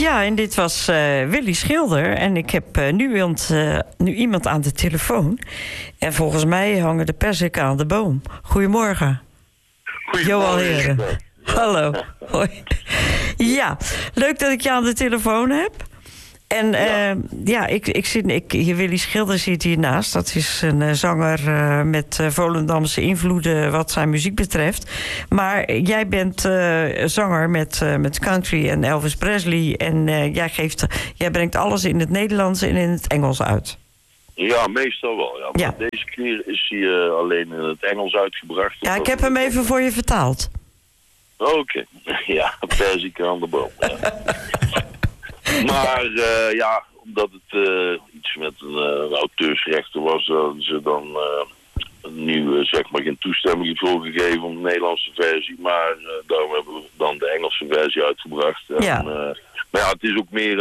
Ja, en dit was Willy Schilder. En ik heb nu iemand aan de telefoon. En volgens mij hangen de perziken aan de boom. Goedemorgen. Johan Heren. Hallo. Hoi. Ja, leuk dat ik je aan de telefoon heb. En Willy Schilder zit hiernaast. Dat is een zanger met Volendamse invloeden wat zijn muziek betreft. Maar jij bent zanger met country en Elvis Presley. En jij brengt alles in het Nederlands en in het Engels uit. Ja, meestal wel. Ja. Maar deze keer is hij alleen in het Engels uitgebracht. Ja, ik heb hem even voor je vertaald. Oké. Ja, perziken aan de boom. Ja. Maar omdat het iets met een auteursrechten was, hadden ze dan nu geen toestemming voor gegeven om de Nederlandse versie. Maar daarom hebben we dan de Engelse versie uitgebracht. Ja. Maar het is ook meer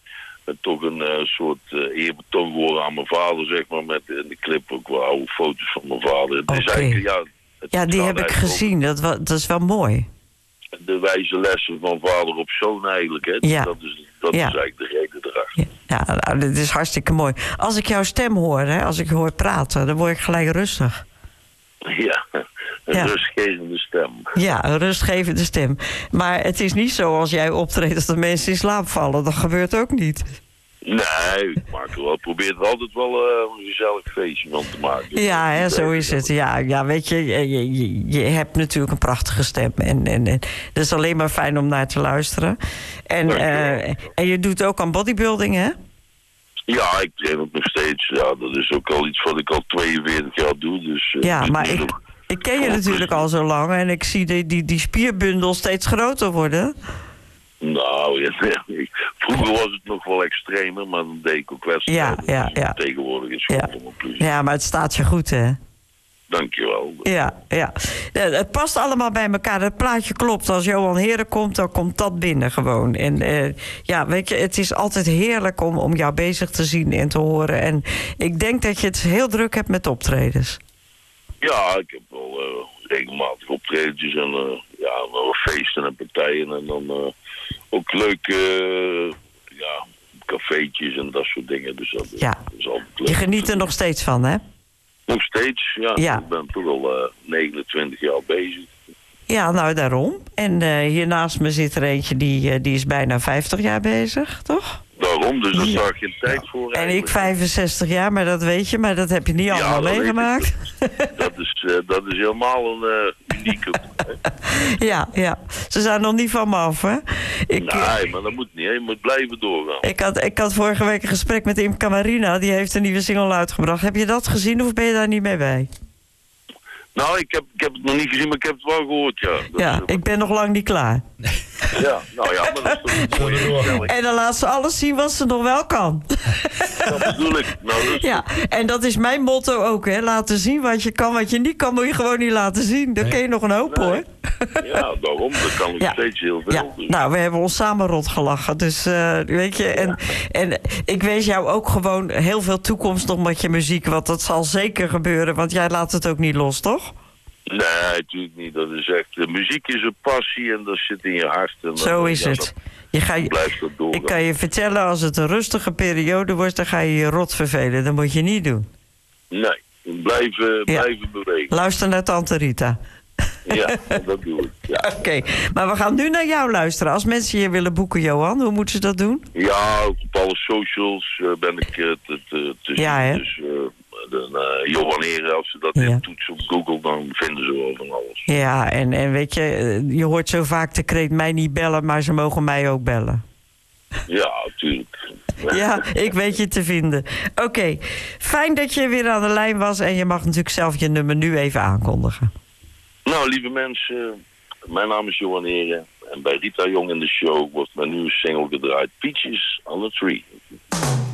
een soort eerbetoon geworden aan mijn vader, zeg maar. Met in de clip ook wel oude foto's van mijn vader. Het is eigenlijk, die heb ik gezien. Dat is wel mooi. De wijze lessen van vader op zoon eigenlijk, hè? Ja. Dat is eigenlijk de reden erachter. Ja, nou, dit is hartstikke mooi. Als ik jouw stem hoor, als ik hoor praten, dan word ik gelijk rustig. Ja, een rustgevende stem. Ja, een rustgevende stem. Maar het is niet zo als jij optreedt dat de mensen in slaap vallen. Dat gebeurt ook niet. Nee, ik probeer er altijd wel een gezellig feestje van te maken. Ja, zo is het. Ja, weet je, je hebt natuurlijk een prachtige stem. En dat is alleen maar fijn om naar te luisteren. En je doet ook aan bodybuilding, hè? Ja, ik train ook nog steeds. Ja, dat is ook al iets wat ik al 42 jaar doe. Dus, maar ik ken je natuurlijk al zo lang. En ik zie die spierbundel steeds groter worden. Nou, vroeger was het nog wel extremer, maar dan deed ik ook wedstrijden. Ja. Tegenwoordig is het gewoon een plezier. Ja, maar het staat je goed, hè? Dankjewel. Ja. Het past allemaal bij elkaar. Het plaatje klopt. Als Johan Heren komt, dan komt dat binnen gewoon. En weet je, het is altijd heerlijk om jou bezig te zien en te horen. En ik denk dat je het heel druk hebt met optredens. Ja, ik heb wel regelmatig optredens en wel feesten en partijen. En dan ook leuke cafeetjes en dat soort dingen. Dus dat is altijd leuk. Je geniet er nog steeds van, hè? Nog steeds, ja. Ik ben toch al 29 jaar bezig. Ja, nou daarom. En hier naast me zit er eentje die is bijna 50 jaar bezig, toch? Daarom, dus daar zag ik geen tijd voor. En ik 65 jaar, maar dat weet je, maar dat heb je niet allemaal meegemaakt. Dat is helemaal een unieke. Ja. Ze zijn nog niet van me af, hè? Nee, maar dat moet niet. Je moet blijven doorgaan. Ik had vorige week een gesprek met Imca Marina. Die heeft een nieuwe single uitgebracht. Heb je dat gezien of ben je daar niet mee bij? Nou, ik heb het nog niet gezien, maar ik heb het wel gehoord, ja. Ik ben nog lang niet klaar. Ja, nou ja, maar dat is toch mooi. En dan laat ze alles zien wat ze nog wel kan. Dat bedoel ik. En dat is mijn motto ook, hè. Laten zien wat je kan. Wat je niet kan, moet je gewoon niet laten zien. Dan ken je nog een hoop, hoor. Ja, daarom. Dat kan ik steeds heel veel. Ja. Dus. Nou, we hebben ons samen rot gelachen. Dus, weet je. En ik wens jou ook gewoon heel veel toekomst nog met je muziek. Want dat zal zeker gebeuren. Want jij laat het ook niet los, toch? Nee, natuurlijk niet. Dat is echt... De muziek is een passie en dat zit in je hart. En zo is het. Blijft dat doorgaan. Ik kan je vertellen, als het een rustige periode wordt, dan ga je je rot vervelen. Dat moet je niet doen. Nee, blijven bewegen. Luister naar Tante Rita. Ja, dat doe ik. Ja. Oké, maar we gaan nu naar jou luisteren. Als mensen je willen boeken, Johan, hoe moeten ze dat doen? Ja, op alle socials ben ik te zien. Hè? Dus Johan Heren, als ze dat toetsen op Google, dan vinden ze wel van alles. Ja, en weet je hoort zo vaak de kreet mij niet bellen, maar ze mogen mij ook bellen. Ja, natuurlijk. Ja, ik weet je te vinden. Oké, fijn dat je weer aan de lijn was en je mag natuurlijk zelf je nummer nu even aankondigen. Nou, lieve mensen, mijn naam is Johan Heren en bij Rita Jong in de show wordt mijn nieuwe single gedraaid, Peaches on a Tree.